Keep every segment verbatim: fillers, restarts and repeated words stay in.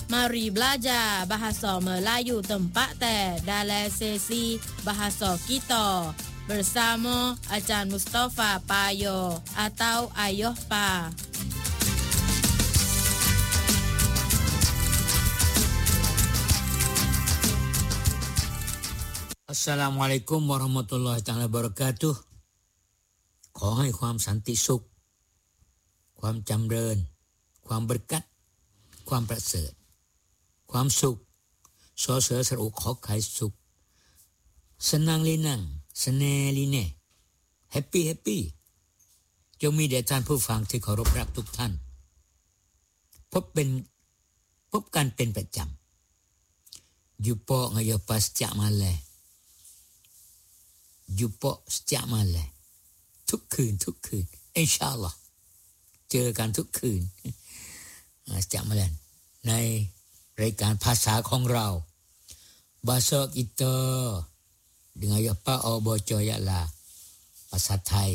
Mari belajar bahasa Melayu tempat teh dalam sesi bahasa kita bersama Ajar Mustafa Payo atau Ayuh Pa. Assalamualaikum warahmatullahi taala wabarakatuh ขอให้ความสันติสุขความจำเริญความบริกัดความประเสริฐความสุขสอเสือสระอุขอไข่สุขสนังลีนังสเนลีเนแฮปปี้แฮปปี้จงมีแด่ท่านผู้ฟังที่เคารพรักทุกท่านพบเป็นพบกันเป็นประจำยูปอngayo pas setiap malamยูปอ setiap malam ทุกคืนทุกคืนอินชาอัลลอฮ์เจอกันทุกคืน setiap malam ในรายการภาษาของเรา bahasa kita dengan apa oboco ialah ภาษาไทย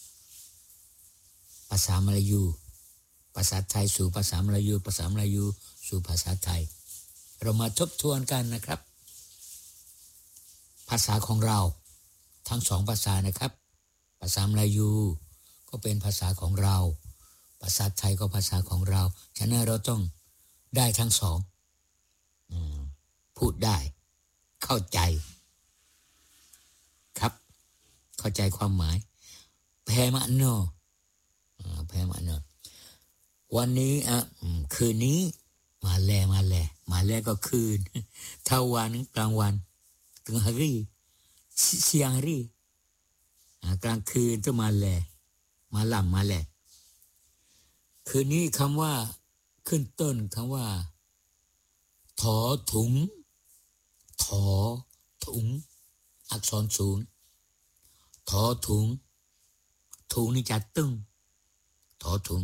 ภาษามลายูภาษาไทยสู่ภาษามลายูภาษามลายูสู่ภาษาไทยเรามาทบทวนกันนะครับภาษาของเราทั้งสองภาษานะครับภาษามลายูก็เป็นภาษาของเราภาษาไทยก็ภาษาของเราฉะนั้นเราต้องได้ทั้งสองพูดได้เข้าใจครับเข้าใจความหมายแพมะโนแพมะโนวันนี้อ่ะคืนนี้มาแลมาแลมาแลก็คืนถ้าวันกลางวันถึงฮารีเสียงฮารีกลางคืนต้องมาแลมาล่ำมาแลคืนนี้คำว่าขึ้นต้นคำว่าถอถุงถอถุงอักษรศูนย์ถอถุงถุงนี่จะตึงถอถุง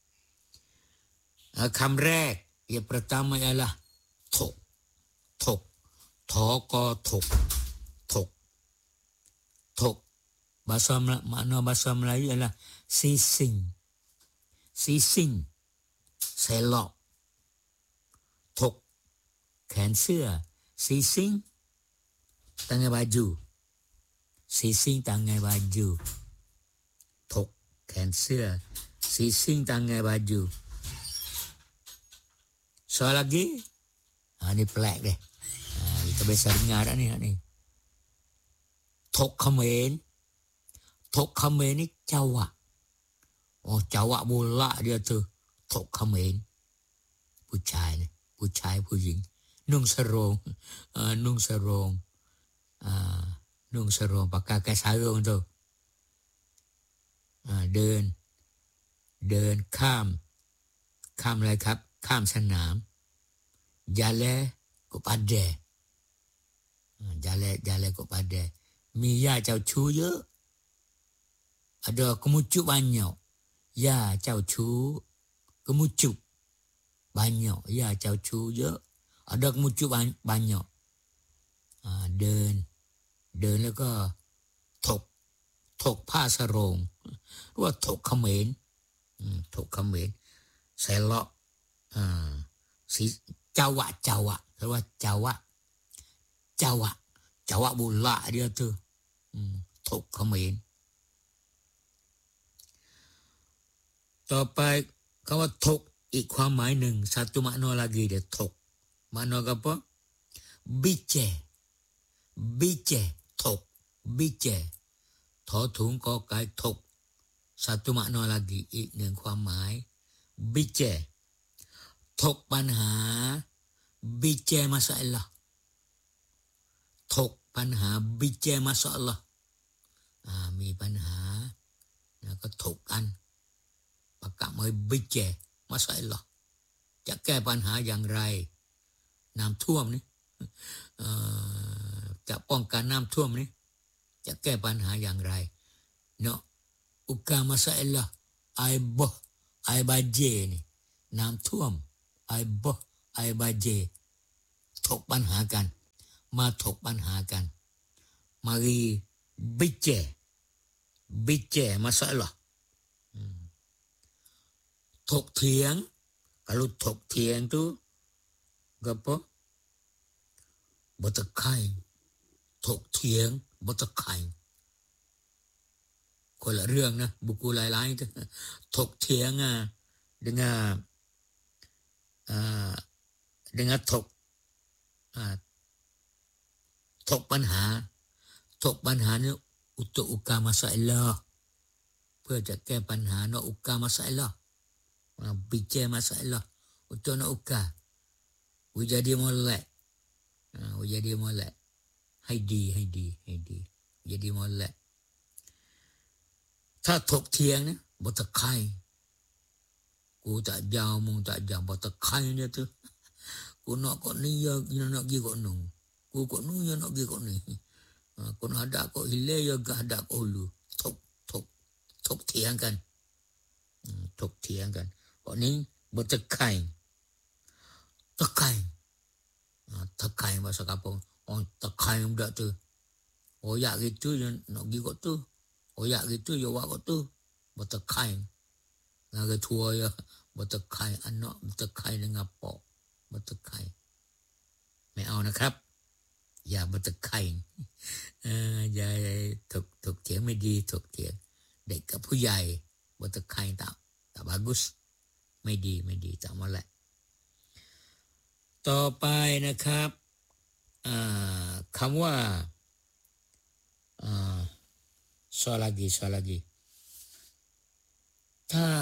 คำแรกyang pertama ialah tok tok toko tok tok tok bahasa makna bahasa Melayu ialah sising sising selok tok แขนเสื้อ sising tangan baju sising tangan baju tok แขนเสื้อ sising tangan baju soal lagi ah ni pelak deh ah kita biasa dengar dah ni ni tok Khamen tok Khamen ni Jawa oh Jawa bola dia tu tok Khamen ผู้ชายนะผู้ชายผู้หญิงนุ่งสรงอ่านุ่งสรงอ่านุ่งสรงปากกาแกสายรงtuอ่าเดินเดินข้ามข้ามอะไรครับข้ามสนาม jalan ke padang jalan jalan ke padang มีญาติเจ้าชู้เยอะ ada kemucuk banyak ญาติเจ้าชู้ kemucuk banyak ญาติเจ้าชู้เยอะ ada kemucuk banyak อ่าเดินเดินแล้วก็ถกถกผ้าสรงหรือว่าถกเขมรอืมถกเขมรใส่เลาะอ่าสีจาวะจาวะหรือว่าจาวะจาวะจาวะบุลาdia tu อืมถกเขมรต่อไปคำว่าถกอีกความหมายหนึ่ง satu makna lagi dia ถก makna apa bice bice ถก bice ถอถุงกอไก่ถก satu makna lagi อีกหนึ่งความหมาย biceถกปัญหา bice masalah ถกปัญหา bice masalah อ่ามีปัญหาแล้วก็ถกกันประกาศมา bice masalah จะแก้ปัญหาอย่างไรน้ำท่วมนี่เอ่อจะป้องกันน้ำท่วมนี่จะแก้ปัญหาอย่างไรเนาะอุกา masalah air bah air banjirนี่น้ำท่วมไอ้บ่ไอ้บาเจถกปัญหากันมาถกปัญหากันมารีบิเจบิเจmasalahถกเถียง kalau ถกเถียงtu ก็เพราะบ่ตะไคร้ถกเถียงบ่ตะไคร้คนละเรื่องนะบุกูหลายๆถกเถียงอ่ะ dengan uh, dengan ถก uh, ถกปัญหาถกปัญหานี่ untuk ukar masalah เพื่อจะแก้ปัญหา nak ukar masalah uh, bincang masalah untuk nak ukar jadi molek uh, jadi molek ให้ดีให้ดีให้ดีjadi molek ถ้าถกเถียงนะบ่ตะไคร้กูtak jauh mung tak jauh ba tak khai dia tuกูnak kok ni ya nak gi kok nuกูkok nu ya nak gi kok niกูnak ada kok hilang ya ga ada kok hulu thok thok thok เถียงกันถกเถียงกันkok ni ba tak khai tak khai tak khai bahasa kampung oh tak khai budak tu oh ya gitu ya nak gi kok tu oh ya gitu ya wak kok tu ba tak khai ngaga tua ya batakai anak batakai dengan pok batakai ไม่เอานะครับอย่าบตะไคร้เอ่ออย่าถกถกเถียงไม่ดีถกเถียงเด็กกับผู้ใหญ่บตะไคร้ตาตา bagus ไม่ดีไม่ดีจำไว้แหละต่อไปนะครับอ่าคำว่าอ่า soal lagi soal lagiถ้า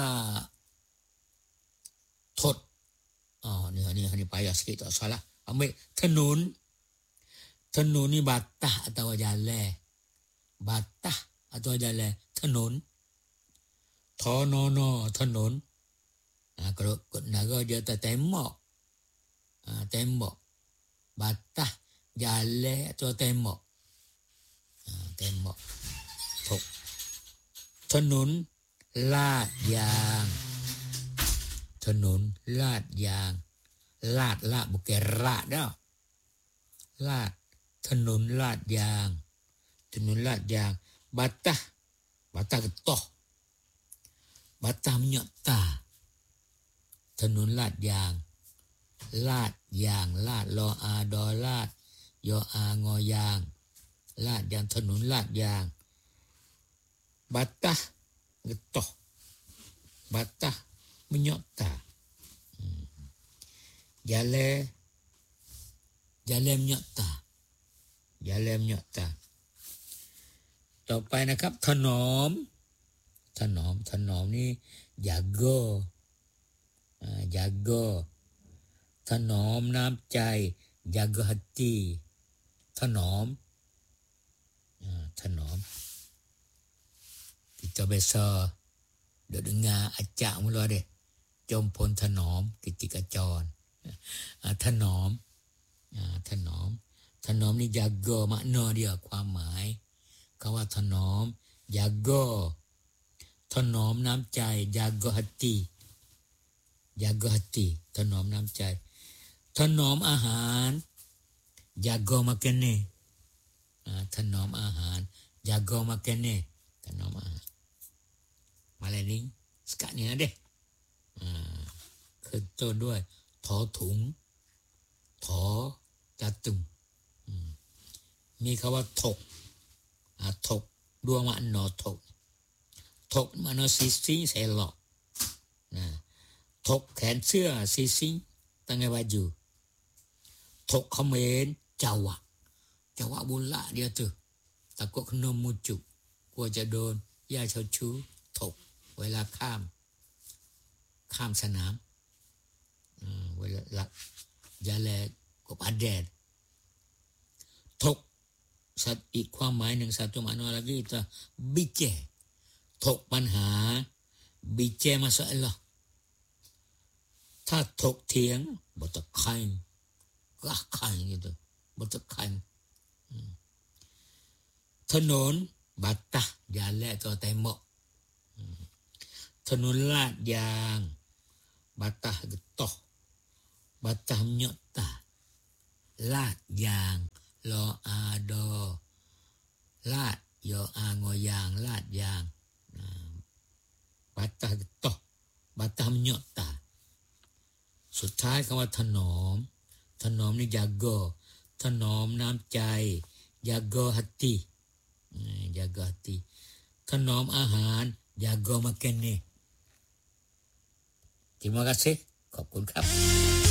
ถดอ๋อนี่นี่นี่payah sikit tak salah ambil ถนนถนนนี่ batah atau jalan batah atau jalan ถนน thonono ถนนอ่า kalau naga dia tak tembok ah tembok batah jalan atau tembok ah tembok ถกถนนลาดยางถนนลาดยางลาดลาดบุกลาดเด้อลาดถนนลาดยางถนนลาดยางบัตตะบัตตะกะตอบัตตะมยอตาถนนลาดยางลาดยางลาดลออาดอลาดยออางอยางลาดยางถนนลาดยางบัตตะgetah batah menyota hmm. jalan jalan menyota jalan menyota ต่อไปนะครับถนอมถนอมถนอมนี่ jaga อ่า jaga ถนอมน้ำใจ jaga hati ถนอมอ่าถนอมkita biasa duk dengar acak mula dia jompon ถนอมกิติกจรถนอมถนอมถนอมนี่ jaga makna dia ความหมายคำว่าถนอม jaga ถนอมน้ำใจ jaga hati jaga hati ถนอมน้ำใจถนอมอาหาร jaga makanan ถนอมอาหาร jaga makanan ถนอมอาหารมาเลยลิงสกัดนี่นะเด้อ่าขึ้นต้นด้วยถอถุงถอจัตุงมีคำว่าถกอ่าถกดวงมันนอถกถกมันนอซีซิเซลล์นะถกแขนเสื้อซีซิตั้งไงว่าอยู่ถกคอมเมนจาวะจาวะบุละเดียวตัวตะกกนมมุจุกลัวจะโดนย่าชาวชูถกเวลาข้ามข้ามสนามเวลาอย่าแลกบอแดดถกสัตว์อีกความหมายหนึ่งสatu makna lagi itu biceถกปัญหา bice masalah ถ้าถกเถียงบ่ตะไคร้ก็ไคร้gituบ่ตะไคร้ถนนbatah jalan atau tembok ถนนลาดยาง batah getah batah menyota ลาดยางลออาดอลาดยออางอยางลาดยาง batah getah batah menyota สุดท้ายคำว่าถนอมถนอมนี่ jaga ถนอมน้ำใจ jaga hati jaga hati ถนอมอาหาร jaga makan ni. Terima kasih. ขอบคุณครับ